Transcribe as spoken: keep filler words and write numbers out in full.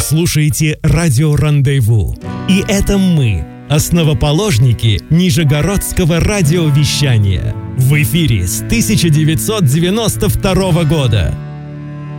слушаете радио «Рандеву». И это мы, основоположники нижегородского радиовещания. В эфире с тысяча девятьсот девяносто второго года.